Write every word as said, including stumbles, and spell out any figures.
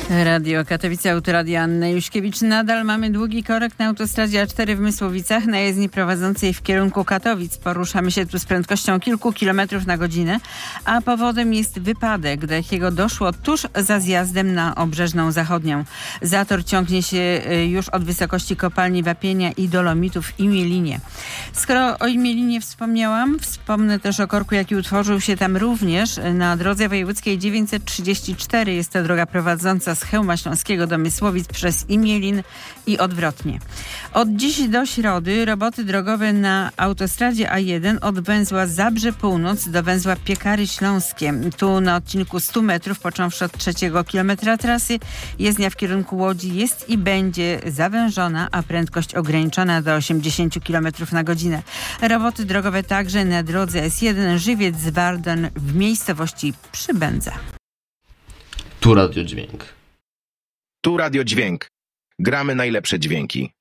Radio Katowice, Autoradio Anna Juśkiewicz. Nadal mamy długi korek na autostradzie A cztery w Mysłowicach, na jezdni prowadzącej w kierunku Katowic. Poruszamy się tu z prędkością kilku kilometrów na godzinę, a powodem jest wypadek, do jakiego doszło tuż za zjazdem na Obrzeżną Zachodnią. Zator ciągnie się już od wysokości kopalni wapienia i dolomitów w Imielinie. Skoro o Imielinie wspomniałam, wspomnę też o korku, jaki utworzył się tam również na drodze wojewódzkiej dziewięćset trzydzieści cztery. Jest to droga prowadząca z Chełma Śląskiego do Mysłowic przez Imielin i odwrotnie. Od dziś do środy roboty drogowe na autostradzie A jeden od węzła Zabrze Północ do węzła Piekary Śląskie. Tu na odcinku stu metrów, począwszy od trzeciego kilometra trasy, jezdnia w kierunku Łodzi jest i będzie zawężona, a prędkość ograniczona do osiemdziesięciu kilometrów na godzinę. Roboty drogowe także na drodze S jeden Żywiec-Warden w miejscowości Przybędza. Tu Radio Dźwięk. Tu Radio Dźwięk. Gramy najlepsze dźwięki.